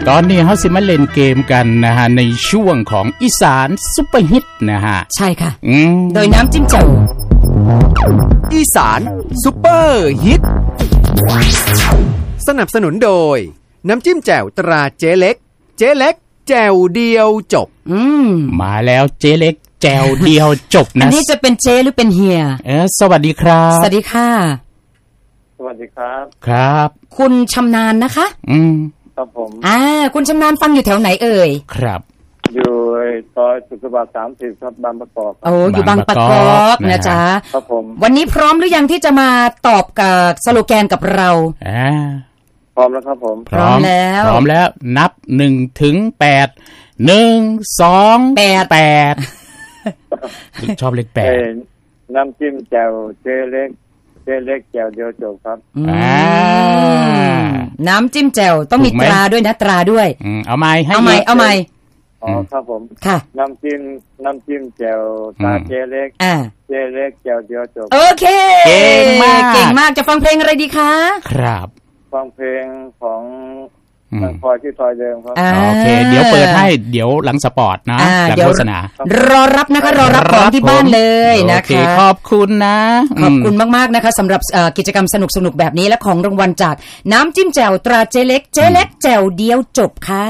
ตอนนี้เฮาสิมาเล่นเกมกันนะฮะในช่วงของอีสานซุปเปอร์ฮิตนะฮะใช่ค่ะโดยน้ำจิ้มแจ่วอีสานซุปเปอร์ฮิตสนับสนุนโดยน้ำจิ้มแจ่วตราเจ๊เล็กเจ๊เล็กแจ่วเดียวจบมาแล้วเจ๊เล็กแจ่วเดียวจบนะอันนี้จะเป็นเจ๊หรือเป็นเฮียสวัสดีครับสวัสดีค่ะสวัสดีครับครับคุณชำนาญนะคะครับผมคุณชำนาญฟังอยู่แถวไหนเอ่ยครับอยู่ซอยสุขสวัสดิ์30ครับบางประกอบอยู่บางประกอบนะจ๊ะครับผมวันนี้พร้อมหรือยังที่จะมาตอบกับสโลแกนกับเราพร้อมแล้วครับผมพร้อมแล้วนับ1ถึง8 1 2 8ชอบเลข8 น้ำจิ้มแจ่วเจ๊เล็กแจ่วเดียวจบครับน้ำจิ้มแจ่วต้องมีตราด้วยนะตราด้วยเอาใหม่ครับผมค่ะน้ำจิ้มแจ่วตาเจ๊เล็กแจ่วเดียวจบโอเคเก่งมากจะฟังเพลงอะไรดีคะครับฟังเพลงของคอยที่ซอยเดิมครับโอเคเดี๋ยวเปิดให้เดี๋ยวหลังสปอร์ตนะหลังโฆษณารอรับนะคะรอรับของที่บ้านเลยนะคะขอบคุณนะขอบคุณมากๆนะคะสำหรับกิจกรรมสนุกๆแบบนี้และของรางวัลจากน้ำจิ้มแจ่วตราเจ๊เล็กแจ่วเดียวจบค่ะ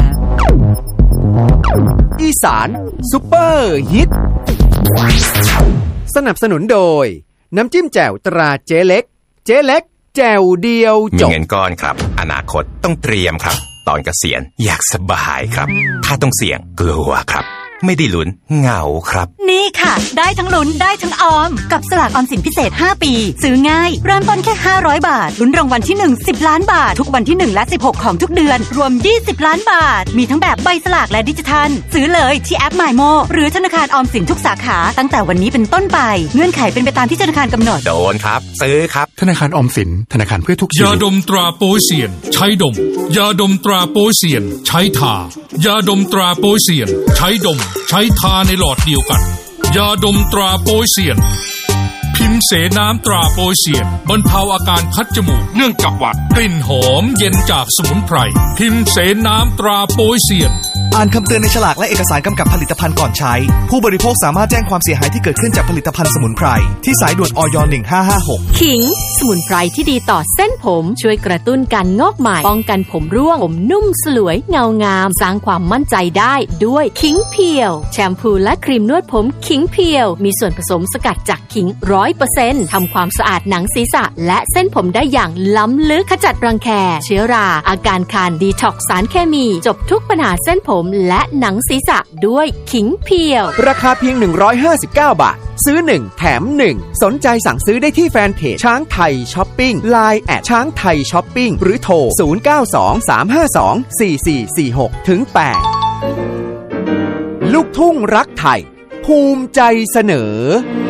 อีสานซุปเปอร์ฮิตสนับสนุนโดยน้ำจิ้มแจ่วตราเจ๊เล็กแจ่วเดียวจบมีเงินก้อนครับอนาคตต้องเตรียมครับตอนเกษียณอยากสบายครับถ้าต้องเสี่ยงกลัวครับไม่ได้ลุ้นเหงาครับนี่ค่ะได้ทั้งลุ้นได้ทั้งออมกับสลากออมสินพิเศษ5ปีซื้อง่ายเริ่มต้นแค่500บาทลุ้นรางวัลที่1 10ล้านบาททุกวันที่1และ16ของทุกเดือนรวม20ล้านบาทมีทั้งแบบใบสลากและดิจิทัลซื้อเลยที่แอป MyMo หรือธนาคารออมสินทุกสาขาตั้งแต่วันนี้เป็นต้นไปเงื่อนไขเป็นไปตามที่ธนาคารกำหนดโดนครับซื้อครับธนาคารออมสินธนาคารเพื่อทุกชีวิตยาดมตราโป๊เซียนใช้ดมยาดมตราโป๊เซียนใช้ทายาดมตราโป๊เซียนใช้ดมใช้ทาในหลอดเดียวกันยาดมตราโป๊เซียนพิมพ์เสน้ำตราโป๊เซียนบรรเทาอาการคัดจมูกเนื่องจากหวัดกลิ่นหอมเย็นจากสมุนไพรพิมพ์เสน้ำตราโป๊เซียนอ่านคำเตือนในฉลากและเอกสารกำกับผลิตภัณฑ์ก่อนใช้ผู้บริโภคสามารถแจ้งความเสียหายที่เกิดขึ้นจากผลิตภัณฑ์สมุนไพรที่สายด่วนอย 1556 ขิงสมุนไพรที่ดีต่อเส้นผมช่วยกระตุ้นการงอกใหม่ป้องกันผมร่วงผมนุ่มสลวยเงางามสร้างความมั่นใจได้ด้วยขิงเพียวแชมพูและครีมนวดผมขิงเพียวมีส่วนผสมสกัดจากขิง 100% ทำความสะอาดหนังศีรษะและเส้นผมได้อย่างล้ำลึกขจัดรังแคเชื้อราอาการคันดีท็อกซ์สารเคมีจบทุกปัญหาเส้นผมและหนังศีรษะด้วยขิงเพียวราคาเพียง159บาทซื้อ1แถม1สนใจสั่งซื้อได้ที่แฟนเพจช้างไทยช้อปปิ้ง LINE แอดช้างไทยช้อปปิ้งหรือโทร0923524446-8ลูกทุ่งรักไทยภูมิใจเสนอ